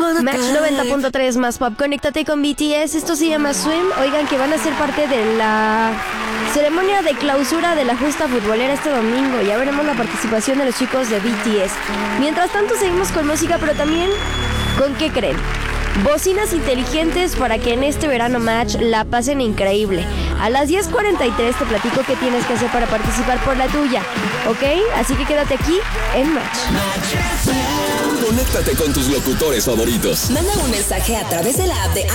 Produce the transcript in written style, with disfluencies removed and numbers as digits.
Match 90.3 más pop. Conéctate con BTS. Esto se llama Swim. Oigan, que van a ser parte de la ceremonia de clausura de la justa futbolera este domingo. Ya veremos la participación de los chicos de BTS. Mientras tanto, seguimos con música, pero también, ¿con qué creen? Bocinas inteligentes para que en este verano Match la pasen increíble. A las 10:43 te platico qué tienes que hacer para participar por la tuya, ¿ok? Así que quédate aquí en Match. Conéctate con tus locutores favoritos. Manda un mensaje a través de la app de